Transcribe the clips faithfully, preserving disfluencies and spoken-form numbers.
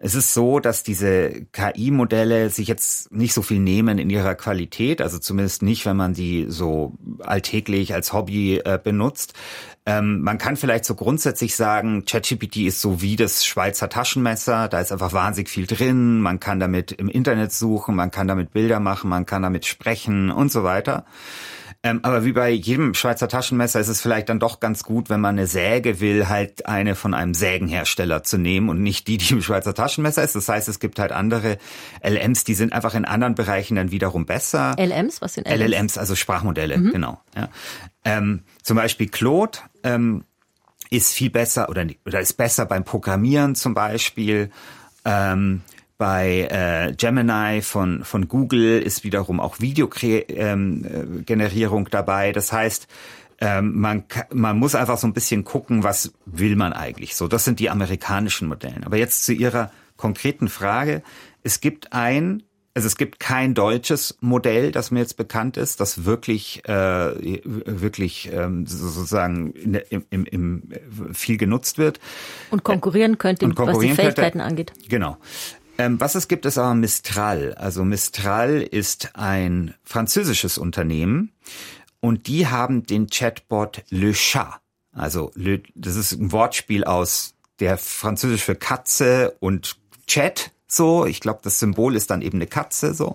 Es ist so, dass diese K I-Modelle sich jetzt nicht so viel nehmen in ihrer Qualität, also zumindest nicht, wenn man die so alltäglich als Hobby äh, benutzt. Ähm, man kann vielleicht so grundsätzlich sagen, ChatGPT ist so wie das Schweizer Taschenmesser, da ist einfach wahnsinnig viel drin, man kann damit im Internet suchen, man kann damit Bilder machen, man kann damit sprechen und so weiter. Ähm, aber wie bei jedem Schweizer Taschenmesser ist es vielleicht dann doch ganz gut, wenn man eine Säge will, halt eine von einem Sägenhersteller zu nehmen und nicht die, die im Schweizer Taschenmesser ist. Das heißt, es gibt halt andere L L Ms, die sind einfach in anderen Bereichen dann wiederum besser. L L Ms? Was sind L L Ms? L L Ms, also Sprachmodelle, mhm. genau. Ja. Ähm, zum Beispiel Claude ähm, ist viel besser oder, oder ist besser beim Programmieren zum Beispiel. Ähm, Bei äh, Gemini von von Google ist wiederum auch Videogenerierung ähm, dabei. Das heißt, ähm, man man muss einfach so ein bisschen gucken, was will man eigentlich. So, das sind die amerikanischen Modelle. Aber jetzt zu Ihrer konkreten Frage: Es gibt ein, also es gibt kein deutsches Modell, das mir jetzt bekannt ist, das wirklich äh, wirklich ähm, sozusagen in, im, im, im viel genutzt wird und konkurrieren könnte, und konkurrieren was die Fähigkeiten könnte. angeht. Genau. Ähm, was es gibt, ist aber Mistral. Also Mistral ist ein französisches Unternehmen und die haben den Chatbot Le Chat. Also Le, das ist ein Wortspiel aus der Französisch für Katze und Chat. So, ich glaube, das Symbol ist dann eben eine Katze. So.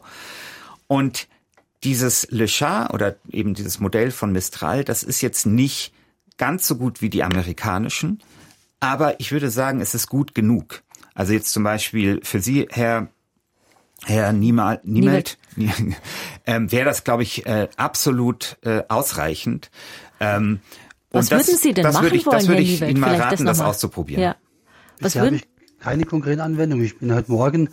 Und dieses Le Chat oder eben dieses Modell von Mistral, das ist jetzt nicht ganz so gut wie die amerikanischen, aber ich würde sagen, es ist gut genug. Also jetzt zum Beispiel für Sie, Herr Herr Niemald, Niemald, ähm, wäre das, glaube ich, äh, absolut äh, ausreichend. Ähm, Was und das, würden Sie denn das machen würde ich, wollen, das würde Herr ich Niewelt? Ihnen mal Vielleicht raten, das das mal. auszuprobieren. Ja. Was Bisher habe ich keine konkrete Anwendung. Ich bin heute Morgen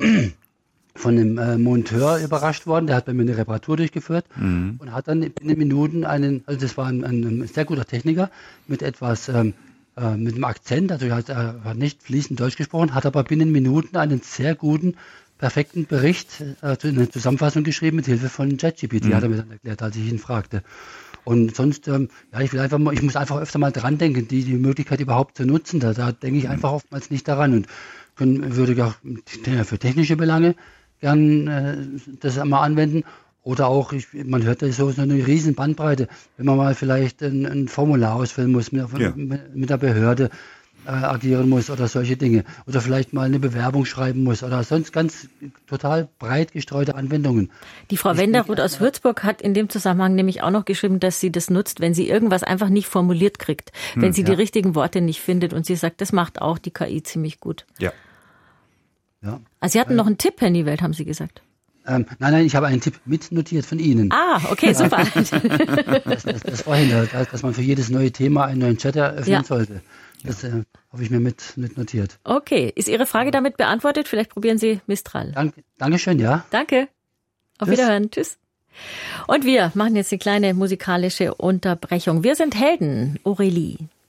von einem äh, Monteur überrascht worden, der hat bei mir eine Reparatur durchgeführt mhm. und hat dann binnen Minuten einen, also das war ein, ein sehr guter Techniker mit etwas ähm, mit einem Akzent, also er hat, er hat nicht fließend Deutsch gesprochen, hat aber binnen Minuten einen sehr guten, perfekten Bericht, äh, eine Zusammenfassung geschrieben mit Hilfe von ChatGPT, mhm. hat er mir dann erklärt, als ich ihn fragte. Und sonst, ähm, ja, ich will einfach mal, ich muss einfach öfter mal dran denken, die, die Möglichkeit überhaupt zu nutzen, da, da denke ich einfach oftmals nicht daran und können, würde ich auch für technische Belange gern äh, das einmal anwenden. Oder auch, ich, man hört da so, so eine riesen Bandbreite, wenn man mal vielleicht ein, ein Formular ausfüllen muss, mit, ja. mit der Behörde äh, agieren muss oder solche Dinge. Oder vielleicht mal eine Bewerbung schreiben muss oder sonst ganz total breit gestreute Anwendungen. Die Frau Wenderoth aus Würzburg hat in dem Zusammenhang nämlich auch noch geschrieben, dass sie das nutzt, wenn sie irgendwas einfach nicht formuliert kriegt, hm, wenn sie ja. die richtigen Worte nicht findet. Und sie sagt, das macht auch die K I ziemlich gut. Ja. ja. Also Sie hatten äh, noch einen Tipp, Herr Niewelt, haben Sie gesagt. Ähm, nein, nein, ich habe einen Tipp mitnotiert von Ihnen. Ah, okay, super. das, das, das vorhin, dass man für jedes neue Thema einen neuen Chat eröffnen ja. sollte. Das äh, habe ich mir mit, mit notiert. Okay, ist Ihre Frage damit beantwortet? Vielleicht probieren Sie Mistral. Danke, Dankeschön, ja. Danke. Auf Tschüss. Wiederhören. Tschüss. Und wir machen jetzt eine kleine musikalische Unterbrechung. Wir sind Helden, Aurélie.